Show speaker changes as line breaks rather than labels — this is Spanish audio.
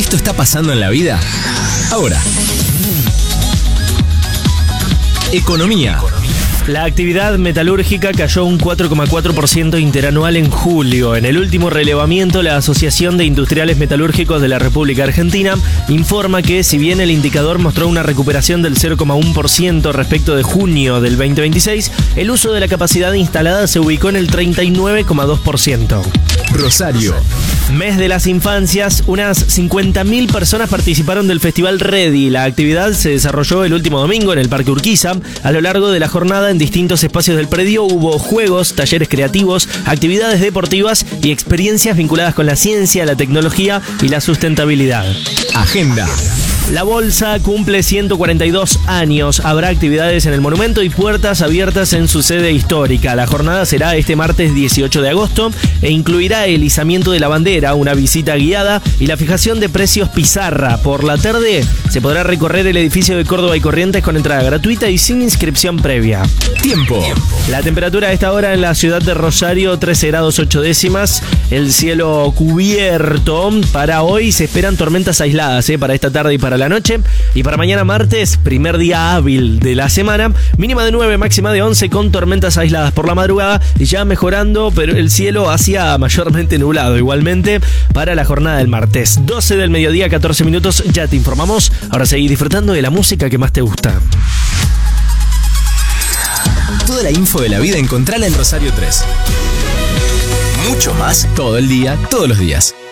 Esto está pasando en la vida ahora. Economía.
La actividad metalúrgica cayó un 4,4% interanual en julio. En el último relevamiento, la Asociación de Industriales Metalúrgicos de la República Argentina informa que, si bien el indicador mostró una recuperación del 0,1% respecto de junio del 2026, el uso de la capacidad instalada se ubicó en el 39,2%.
Rosario.
Mes de las infancias, unas 50.000 personas participaron del Festival Ready. La actividad se desarrolló el último domingo en el Parque Urquiza. A lo largo de la jornada, en distintos espacios del predio hubo juegos, talleres creativos, actividades deportivas y experiencias vinculadas con la ciencia, la tecnología y la sustentabilidad.
Agenda.
La Bolsa cumple 142 años. Habrá actividades en el monumento y puertas abiertas en su sede histórica. La jornada será este martes 18 de agosto e incluirá el izamiento de la bandera, una visita guiada y la fijación de precios pizarra. Por la tarde se podrá recorrer el edificio de Córdoba y Corrientes con entrada gratuita y sin inscripción previa.
Tiempo.
La temperatura a esta hora en la ciudad de Rosario, 13 grados 8 décimas. El cielo cubierto. Para hoy se esperan tormentas aisladas, para esta tarde y para la noche. Y para mañana martes, primer día hábil de la semana, mínima de 9, máxima de 11 con tormentas aisladas por la madrugada y ya mejorando, pero el cielo hacia mayormente nublado igualmente para la jornada del martes. 12 del mediodía, 14 minutos, ya te informamos. Ahora seguí disfrutando de la música que más te gusta.
Toda la info de la vida encontrala en Rosario 3. Mucho más todo el día, todos los días.